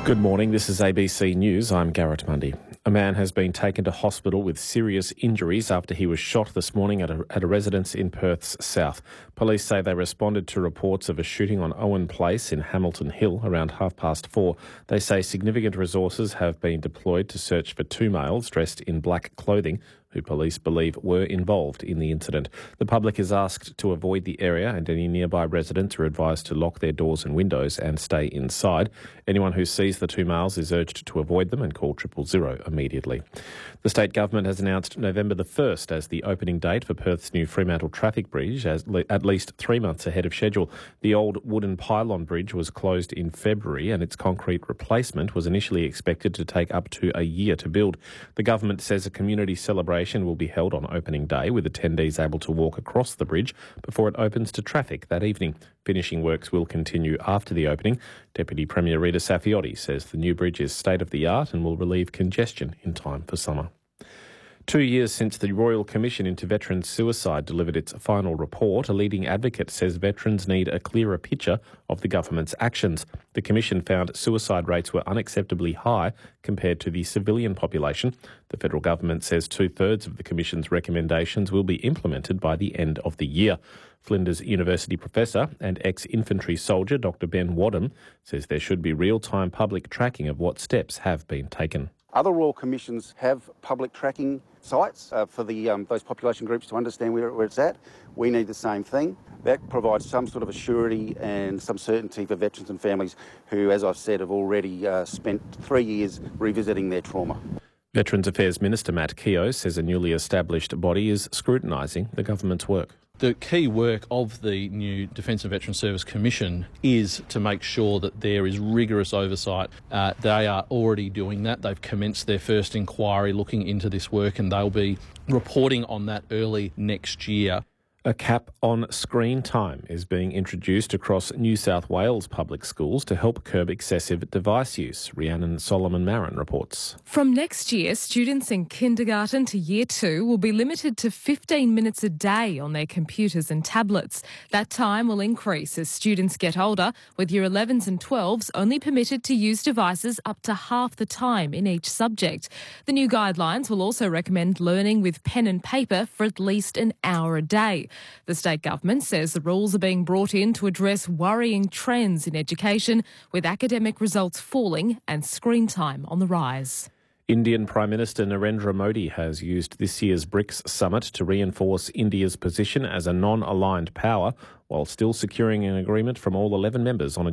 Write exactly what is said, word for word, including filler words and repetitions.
Good morning, this is A B C News. I'm Garrett Mundy. A man has been taken to hospital with serious injuries after he was shot this morning at a, at a residence in Perth's south. Police say they responded to reports of a shooting on Owen Place in Hamilton Hill around half past four. They say significant resources have been deployed to search for two males dressed in black clothing who police believe were involved in the incident. The public is asked to avoid the area and any nearby residents are advised to lock their doors and windows and stay inside. Anyone who sees the two males is urged to avoid them and call triple zero immediately. The state government has announced November the first as the opening date for Perth's new Fremantle Traffic Bridge, as le- at least three months ahead of schedule. The old wooden pylon bridge was closed in February and its concrete replacement was initially expected to take up to a year to build. The government says a community celebration will be held on opening day with attendees able to walk across the bridge before it opens to traffic that evening. Finishing works will continue after the opening. Deputy Premier Rita Saffioti says the new bridge is state-of-the-art and will relieve congestion in time for summer. Two years since the Royal Commission into Veterans' Suicide delivered its final report, a leading advocate says veterans need a clearer picture of the government's actions. The Commission found suicide rates were unacceptably high compared to the civilian population. The federal government says two-thirds of the Commission's recommendations will be implemented by the end of the year. Flinders University professor and ex-infantry soldier Doctor Ben Wadham says there should be real-time public tracking of what steps have been taken. Other Royal Commissions have public tracking sites uh, for the um, those population groups to understand where, where it's at. We need the same thing. That provides some sort of a surety and some certainty for veterans and families who, as I've said, have already uh, spent three years revisiting their trauma. Veterans Affairs Minister Matt Keogh says a newly established body is scrutinising the government's work. The key work of the new Defence and Veterans Service Commission is to make sure that there is rigorous oversight. Uh, they are already doing that. They've commenced their first inquiry looking into this work and they'll be reporting on that early next year. A cap on screen time is being introduced across New South Wales public schools to help curb excessive device use. Rhiannon Solomon-Marin reports. From next year, students in kindergarten to year two will be limited to fifteen minutes a day on their computers and tablets. That time will increase as students get older, with year elevens and twelves only permitted to use devices up to half the time in each subject. The new guidelines will also recommend learning with pen and paper for at least an hour a day. The state government says the rules are being brought in to address worrying trends in education, with academic results falling and screen time on the rise. Indian Prime Minister Narendra Modi has used this year's BRICS summit to reinforce India's position as a non-aligned power while still securing an agreement from all eleven members on a